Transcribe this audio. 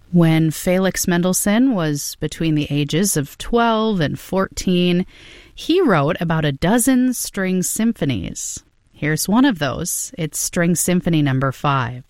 When Felix Mendelssohn was between the ages of 12 and 14, he wrote about a dozen string symphonies. Here's one of those. It's String Symphony No. 5.